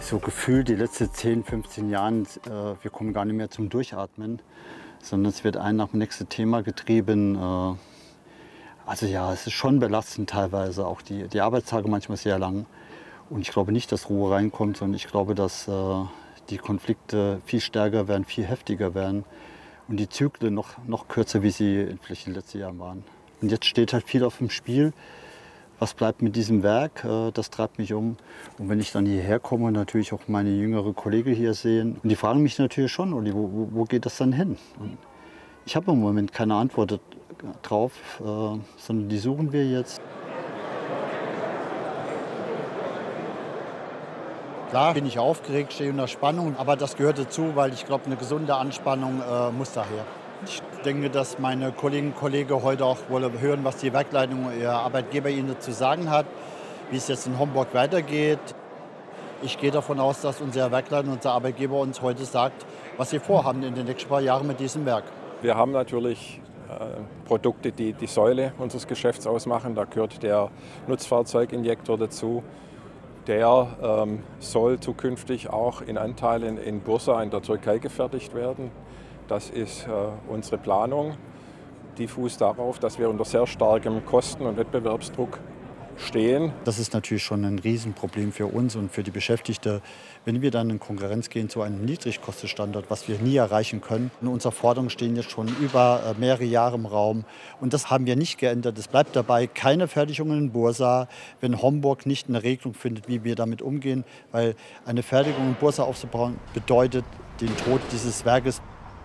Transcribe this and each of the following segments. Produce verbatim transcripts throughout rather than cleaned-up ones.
so gefühlt die letzten zehn, fünfzehn Jahren, äh, wir kommen gar nicht mehr zum Durchatmen, sondern es wird ein nach dem nächsten Thema getrieben. Äh, also ja, es ist schon belastend teilweise, auch die, die Arbeitstage manchmal sehr lang. Und ich glaube nicht, dass Ruhe reinkommt, sondern ich glaube, dass äh, die Konflikte viel stärker werden, viel heftiger werden und die Zyklen noch, noch kürzer, wie sie vielleicht in den letzten Jahren waren. Und jetzt steht halt viel auf dem Spiel. Was bleibt mit diesem Werk? Das treibt mich um. Und wenn ich dann hierher komme und natürlich auch meine jüngere Kollegen hier sehen, und die fragen mich natürlich schon, Olli, wo, wo geht das dann hin? Und ich habe im Moment keine Antwort drauf, äh, sondern die suchen wir jetzt. Klar bin ich aufgeregt, stehe unter Spannung, aber das gehört dazu, weil ich glaube, eine gesunde Anspannung äh, muss daher. Ich denke, dass meine Kolleginnen und Kollegen heute auch wollen hören, was die Werkleitung, ihr Arbeitgeber ihnen zu sagen hat, wie es jetzt in Homburg weitergeht. Ich gehe davon aus, dass unser Werkleiter, unser Arbeitgeber uns heute sagt, was sie vorhaben in den nächsten paar Jahren mit diesem Werk. Wir haben natürlich äh, Produkte, die die Säule unseres Geschäfts ausmachen. Da gehört der Nutzfahrzeuginjektor dazu. Der ähm, soll zukünftig auch in Anteilen in Bursa in der Türkei gefertigt werden. Das ist äh, unsere Planung. Die fußt darauf, dass wir unter sehr starkem Kosten- und Wettbewerbsdruck stehen. Das ist natürlich schon ein Riesenproblem für uns und für die Beschäftigten, wenn wir dann in Konkurrenz gehen zu einem Niedrigkostenstandard, was wir nie erreichen können. Und unsere Forderungen stehen jetzt schon über mehrere Jahre im Raum. Und das haben wir nicht geändert. Es bleibt dabei, keine Fertigungen in Bursa, wenn Homburg nicht eine Regelung findet, wie wir damit umgehen. Weil eine Fertigung in Bursa aufzubauen, bedeutet den Tod dieses Werkes.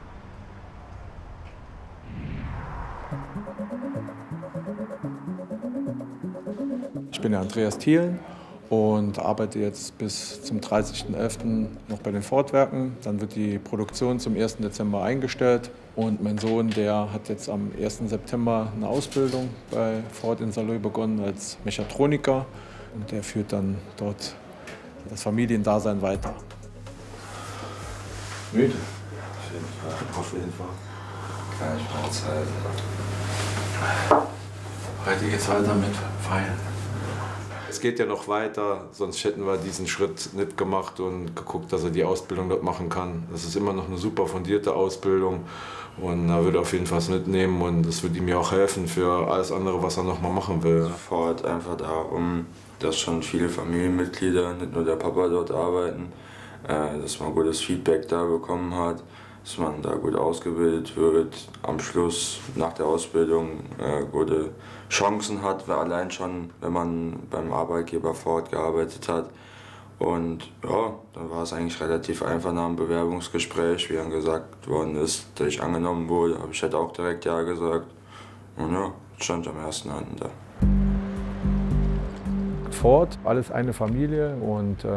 Ich bin der Andreas Thielen und arbeite jetzt bis zum dreißigsten elften noch bei den Ford-Werken. Dann wird die Produktion zum ersten Dezember eingestellt. Und mein Sohn, der hat jetzt am ersten September eine Ausbildung bei Ford in Saarlouis begonnen als Mechatroniker. Und der führt dann dort das Familiendasein weiter. Müde? Auf jeden Fall. Auf jeden Fall. Gleichmahlzeit. Heute geht's weiter mit Feiern. Es geht ja noch weiter, sonst hätten wir diesen Schritt nicht gemacht und geguckt, dass er die Ausbildung dort machen kann. Das ist immer noch eine super fundierte Ausbildung und er wird auf jeden Fall was mitnehmen und das wird ihm ja auch helfen für alles andere, was er noch mal machen will. Ford einfach da, um dass schon viele Familienmitglieder, nicht nur der Papa, dort arbeiten, dass man gutes Feedback da bekommen hat, dass man da gut ausgebildet wird, am Schluss nach der Ausbildung äh, gute Chancen hat, weil allein schon, wenn man beim Arbeitgeber Ford gearbeitet hat. Und ja, dann war es eigentlich relativ einfach nach dem Bewerbungsgespräch, wie dann gesagt worden ist, dass ich angenommen wurde, habe ich halt auch direkt Ja gesagt. Und ja, stand am ersten An da. Ford, alles eine Familie und